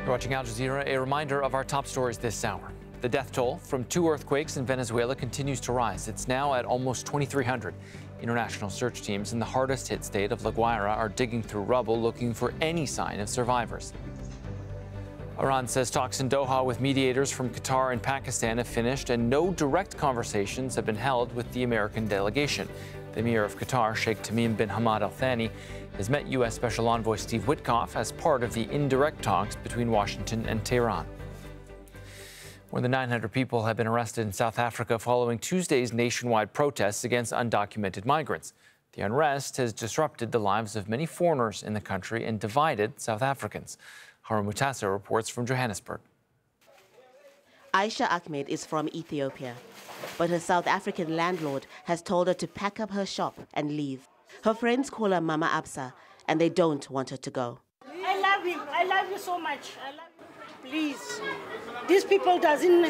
You're watching Al Jazeera. A reminder of our top stories this hour. The death toll from 2 earthquakes in Venezuela continues to rise. It's now at almost 2,300. International search teams in the hardest hit state of La Guaira are digging through rubble looking for any sign of survivors. Iran says talks in Doha with mediators from Qatar and Pakistan have finished and no direct conversations have been held with the American delegation. The Emir of Qatar, Sheikh Tamim bin Hamad Al Thani, has met U.S. Special Envoy Steve Witkoff as part of the indirect talks between Washington and Tehran. More than 900 people have been arrested in South Africa following Tuesday's nationwide protests against undocumented migrants. The unrest has disrupted the lives of many foreigners in the country and divided South Africans. Harun Mutasa reports from Johannesburg. Aisha Ahmed is from Ethiopia, but her South African landlord has told her to pack up her shop and leave. Her friends call her Mama Absa, and they don't want her to go. I love him. I love you so much. I love you. Please. These people doesn't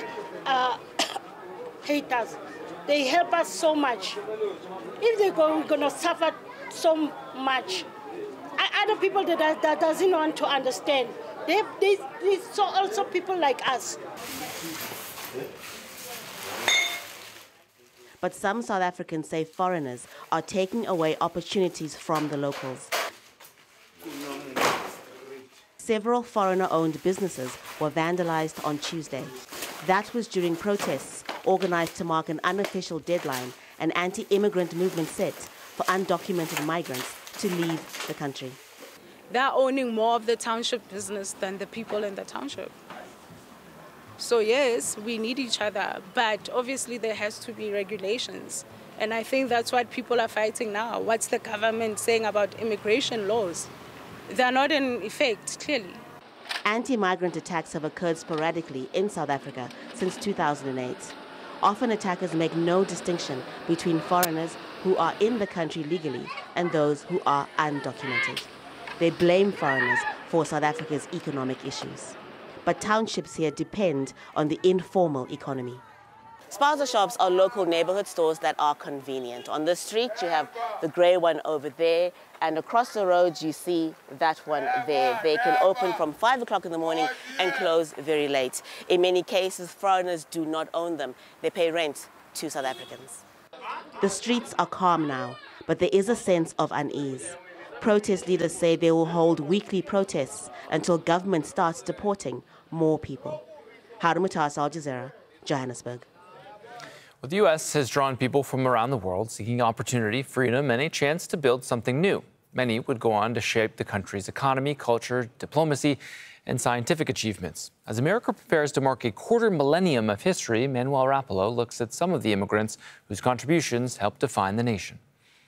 hate us. They help us so much. If they go, we're going to suffer so much. Other people that doesn't want to understand. They also people like us. But some South Africans say foreigners are taking away opportunities from the locals. Several foreigner-owned businesses were vandalized on Tuesday. That was during protests organized to mark an unofficial deadline an anti-immigrant movement set for undocumented migrants to leave the country. They're owning more of the township business than the people in the township. So yes, we need each other, but obviously there has to be regulations. And I think that's what people are fighting now. What's the government saying about immigration laws? They're not in effect, clearly. Anti-migrant attacks have occurred sporadically in South Africa since 2008. Often attackers make no distinction between foreigners who are in the country legally and those who are undocumented. They blame foreigners for South Africa's economic issues. But townships here depend on the informal economy. Spaza shops are local neighborhood stores that are convenient. On the street, you have the grey one over there, and across the road, you see that one there. They can open from 5 o'clock in the morning and close very late. In many cases, foreigners do not own them. They pay rent to South Africans. The streets are calm now, but there is a sense of unease. Protest leaders say they will hold weekly protests until government starts deporting more people. Harun Mutasa, Al Jazeera, Johannesburg. Well, the U.S. has drawn people from around the world seeking opportunity, freedom, and a chance to build something new. Many would go on to shape the country's economy, culture, diplomacy, and scientific achievements. As America prepares to mark a quarter millennium of history, Manuel Rapallo looks at some of the immigrants whose contributions helped define the nation.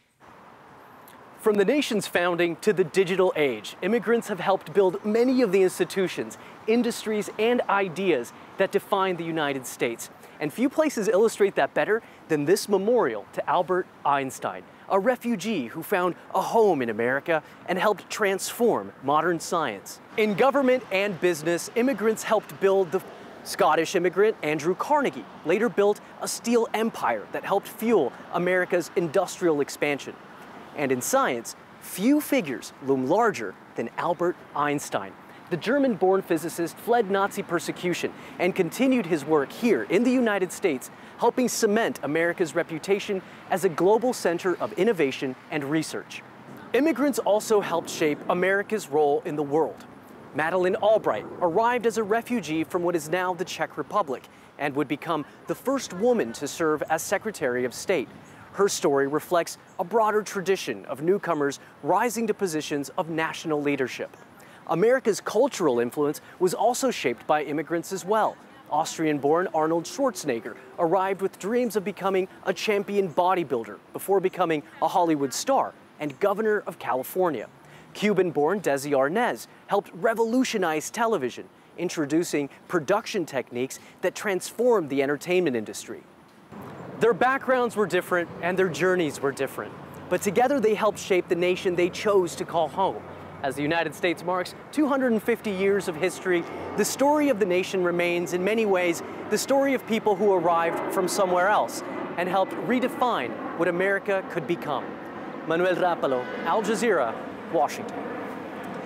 From the nation's founding to the digital age, immigrants have helped build many of the institutions, industries, and ideas that define the United States. And few places illustrate that better than this memorial to Albert Einstein, a refugee who found a home in America and helped transform modern science. In government and business, immigrants helped build the Scottish immigrant Andrew Carnegie later built a steel empire that helped fuel America's industrial expansion. And in science, few figures loom larger than Albert Einstein. The German-born physicist fled Nazi persecution and continued his work here in the United States, helping cement America's reputation as a global center of innovation and research. Immigrants also helped shape America's role in the world. Madeleine Albright arrived as a refugee from what is now the Czech Republic and would become the first woman to serve as Secretary of State. Her story reflects a broader tradition of newcomers rising to positions of national leadership. America's cultural influence was also shaped by immigrants as well. Austrian-born Arnold Schwarzenegger arrived with dreams of becoming a champion bodybuilder before becoming a Hollywood star and governor of California. Cuban-born Desi Arnaz helped revolutionize television, introducing production techniques that transformed the entertainment industry. Their backgrounds were different and their journeys were different, but together they helped shape the nation they chose to call home. As the United States marks 250 years of history, the story of the nation remains in many ways the story of people who arrived from somewhere else and helped redefine what America could become. Manuel Rapallo, Al Jazeera, Washington.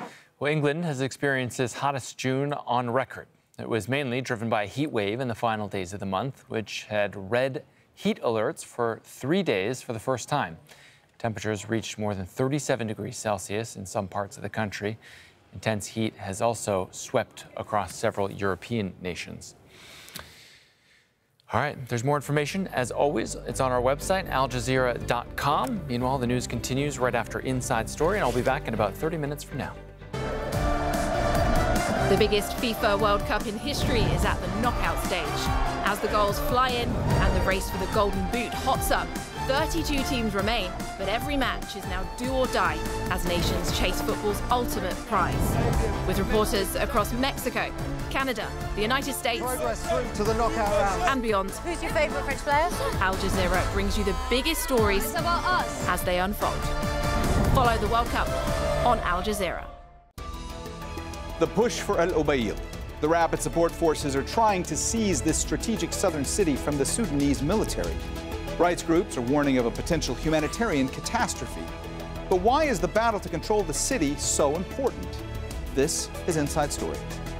Well, England has experienced its hottest June on record. It was mainly driven by a heat wave in the final days of the month, which had red heat alerts for 3 days for the first time. Temperatures reached more than 37 degrees Celsius in some parts of the country. Intense heat has also swept across several European nations. All right, there's more information. As always, it's on our website, aljazeera.com. Meanwhile, the news continues right after Inside Story, and I'll be back in about 30 minutes from now. The biggest FIFA World Cup in history is at the knockout stage. As the goals fly in and the race for the Golden Boot hots up, 32 teams remain, but every match is now do or die as nations chase football's ultimate prize. With reporters across Mexico, Canada, the United States, progress through to the knockout round and beyond. Who's your favourite French player? Al Jazeera brings you the biggest stories It's about us. as they unfold. Follow the World Cup on Al Jazeera. The push for Al Ubaid. The rapid support forces are trying to seize this strategic southern city from the Sudanese military. Rights groups are warning of a potential humanitarian catastrophe. But why is the battle to control the city so important? This is Inside Story.